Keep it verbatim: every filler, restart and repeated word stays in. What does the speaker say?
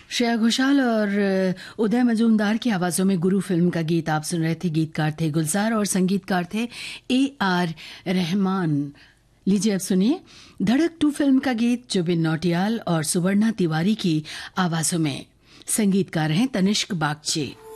श्रेया घोषाल और उदय मजूमदार की आवाज़ों में गुरु फिल्म का गीत आप सुन रहे थे। गीतकार थे गुलजार और संगीतकार थे ए आर रहमान। लीजिए अब सुनिए धड़क टू फिल्म का गीत जुबिन नौटियाल और सुवर्णा तिवारी की आवाज़ों में। संगीतकार हैं तनिष्क बागची।